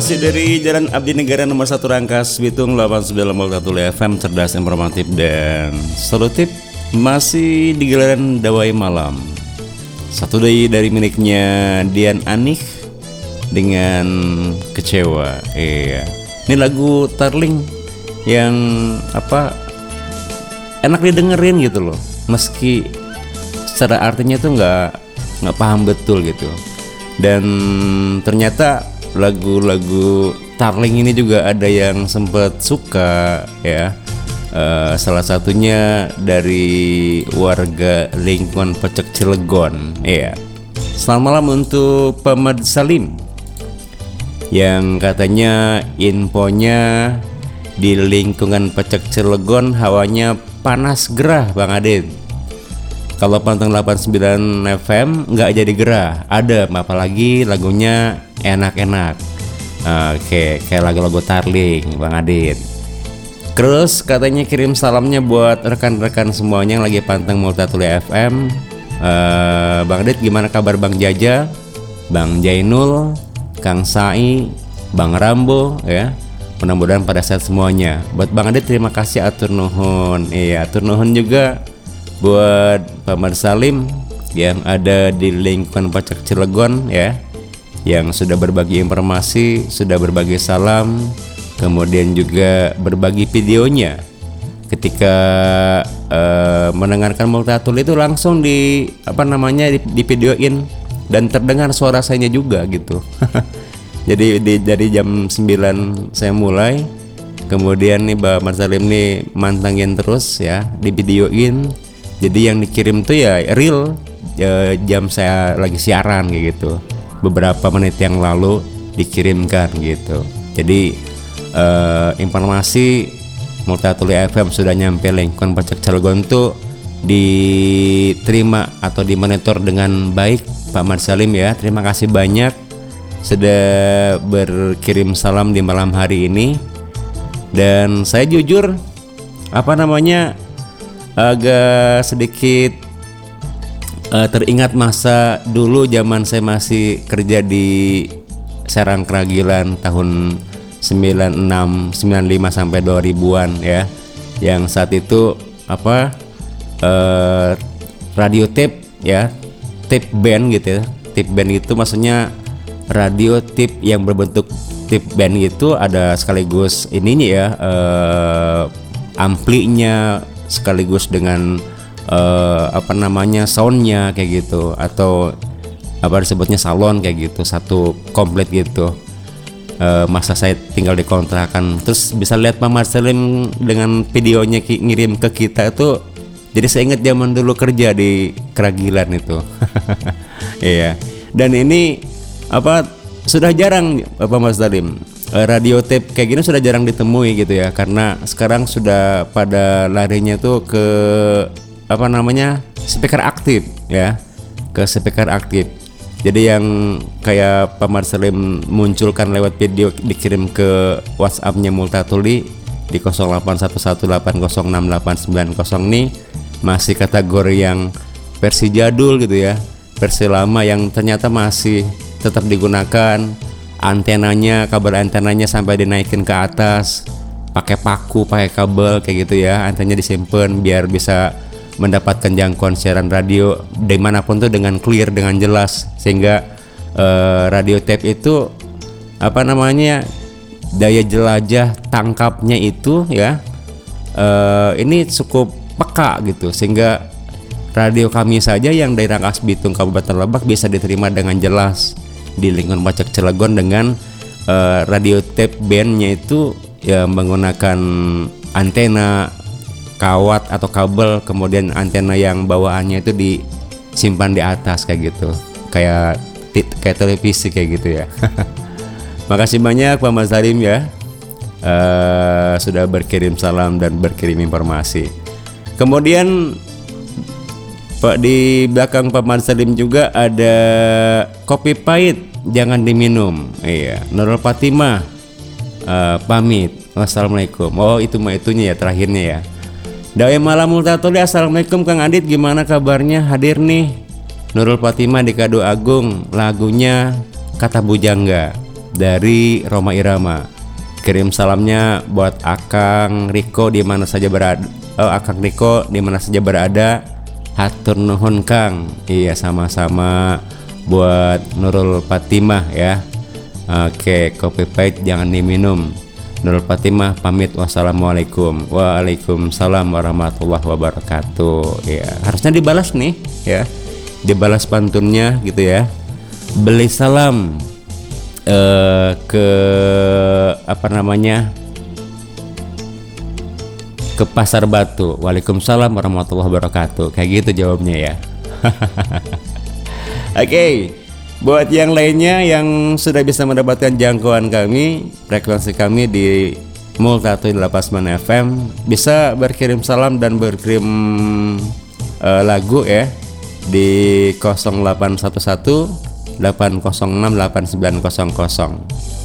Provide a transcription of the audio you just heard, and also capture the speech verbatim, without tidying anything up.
Masih dari Jalan Abdi Negara nomor satu Rangkas Bitung delapan puluh sembilan koma satu F M, cerdas, informatif, dan solutif. Masih di gelaran Dawai Malam. Satu dari dari miliknya Dian Anik dengan Kecewa. Iya. Ini lagu Tarling yang apa enak didengerin gitu loh. Meski secara artinya tuh nggak nggak paham betul gitu. Dan ternyata lagu-lagu Tarling ini juga ada yang sempat suka ya. Uh, salah satunya dari warga lingkungan Pecek Cilegon ya. Selamat malam untuk Pak Mad Salim yang katanya infonya di lingkungan Pecek Cilegon hawanya panas gerah Bang Adit. Kalau panteng delapan puluh sembilan F M nggak jadi gerah, ada apalagi lagunya enak-enak. Uh, kayak kayak lagu-lagu Tarling Bang Adit. Terus katanya kirim salamnya buat rekan-rekan semuanya yang lagi panteng Multatuli F M. uh, Bang Adit, gimana kabar Bang Jaja, Bang Jainul, Kang Sai, Bang Rambo ya. Mudah-mudahan pada saat semuanya. Buat Bang Adit terima kasih, atur nuhun. Iya, atur nuhun juga buat Pak Mad Salim yang ada di lingkungan Pecek Cilegon ya, yang sudah berbagi informasi, sudah berbagi salam, kemudian juga berbagi videonya ketika uh, mendengarkan Multatul itu langsung di apa namanya di, di videoin dan terdengar suara saya juga gitu. Jadi di, dari jam sembilan saya mulai, kemudian nih Pak Mad Salim nih mantengin terus ya, di videoin. Jadi yang dikirim tuh ya real ya, jam saya lagi siaran kayak gitu. Beberapa menit yang lalu dikirimkan gitu. Jadi uh, informasi Multatuli F M sudah nyampe lingkungan Pecek Cilegon tuh diterima atau dimonitor dengan baik Pak Mad Salim ya. Terima kasih banyak sudah berkirim salam di malam hari ini. Dan saya jujur apa namanya agak sedikit uh, teringat masa dulu zaman saya masih kerja di Serang Keragilan tahun sembilan puluh enam, sembilan puluh lima sampai dua ribuan ya. Yang saat itu apa uh, radio tape ya, tape band gitu ya. Tape band itu maksudnya radio tape yang berbentuk tape band gitu, ada sekaligus ininya ya, uh, amplinya sekaligus dengan uh, apa namanya soundnya kayak gitu, atau apa disebutnya salon kayak gitu, satu komplit gitu. Uh, masa saya tinggal di kontrakan, terus bisa lihat Pak Mad Salim dengan videonya ki- ngirim ke kita itu, jadi saya ingat zaman dulu kerja di Keragilan itu. Iya. Dan ini apa sudah jarang Pak Mad Salim, radio tape kayak gini sudah jarang ditemui gitu ya, karena sekarang sudah pada larinya tuh ke apa namanya speaker aktif ya, ke speaker aktif. Jadi yang kayak Pak Mad Salim munculkan lewat video dikirim ke WhatsApp-nya Multatuli di nol delapan satu satu delapan nol enam delapan sembilan nol nih masih kategori yang versi jadul gitu ya, versi lama yang ternyata masih tetap digunakan. Antenanya, kabel antenanya sampai dinaikin ke atas, pakai paku, pakai kabel kayak gitu ya. Antenanya disimpan biar bisa mendapatkan jangkauan siaran radio dimanapun tuh dengan clear, dengan jelas, sehingga uh, radio tape itu apa namanya daya jelajah tangkapnya itu ya uh, ini cukup peka gitu, sehingga radio kami saja yang dari Rangkas Bitung Kabupaten Lebak bisa diterima dengan jelas di lingkungan Pecek Cilegon dengan uh, radio tape bandnya itu ya menggunakan antena kawat atau kabel, kemudian antena yang bawaannya itu disimpan di atas kayak gitu, kayak kayak televisi kayak gitu ya. Makasih banyak Pak Mad Salim ya, uh, sudah berkirim salam dan berkirim informasi. Kemudian Pak, di belakang Pak Mad Salim juga ada kopi pahit jangan diminum. Iya, Nurul Fatimah uh, pamit. Wassalamualaikum. Oh, itu mah itunya ya, terakhirnya ya. Dawai Malam Multatuli, assalamualaikum Kang Adit, gimana kabarnya? Hadir nih Nurul Fatimah di Kado Agung, lagunya Kata Bujangga. dari Roma Irama. Kirim salamnya buat Akang Riko di mana saja berada. Oh, Akang Riko di mana saja berada. Hatur nuhun Kang. Iya, sama-sama. Buat Nurul Fatimah ya. Oke, kopi pahit jangan diminum. Nurul Fatimah pamit. Wassalamualaikum. Waalaikumsalam warahmatullahi wabarakatuh. Ya, harusnya dibalas nih ya. Dibalas pantunnya gitu ya. Beli salam eh, ke apa namanya? Ke Pasar Batu. Waalaikumsalam warahmatullahi wabarakatuh. Kayak gitu jawabnya ya. Oke, okay. Buat yang lainnya yang sudah bisa mendapatkan jangkauan kami, frekuensi kami di Multatu Lapasman F M, bisa berkirim salam dan berkirim uh, lagu ya di nol delapan satu satu delapan nol enam delapan sembilan nol nol.